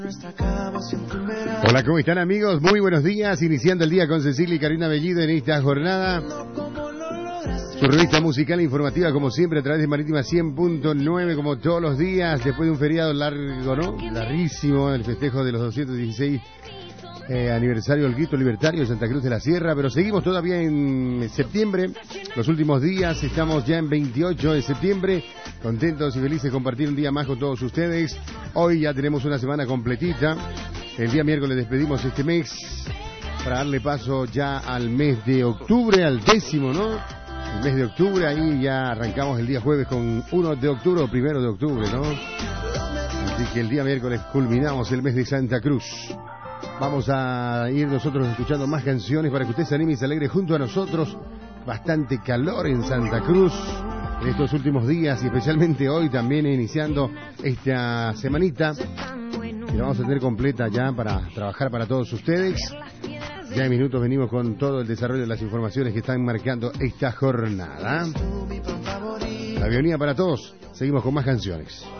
Hola, ¿cómo están, amigos? Muy buenos días, iniciando el día con Cecilia y Karina Bellido en esta jornada. Su revista musical e informativa, como siempre, a través de Marítima 100.9, como todos los días, después de un feriado largo, ¿no? Larguísimo, el festejo de los 216 aniversario del grito libertario de Santa Cruz de la Sierra, pero seguimos todavía en septiembre, los últimos días, estamos ya en 28 de septiembre, contentos y felices de compartir un día más con todos ustedes. Hoy ya tenemos una semana completita, el día miércoles despedimos este mes para darle paso ya al mes de octubre, al 10º, ¿no? El mes de octubre, ahí ya arrancamos el día jueves con 1 de octubre o 1 de octubre, ¿no? Así que el día miércoles culminamos el mes de Santa Cruz. Vamos a ir nosotros escuchando más canciones para que usted se anime y se alegre junto a nosotros. Bastante calor en Santa Cruz en estos últimos días y especialmente hoy también iniciando esta semanita que la vamos a tener completa ya para trabajar para todos ustedes. Ya en minutos venimos con todo el desarrollo de las informaciones que están marcando esta jornada. La bienvenida para todos. Seguimos con más canciones.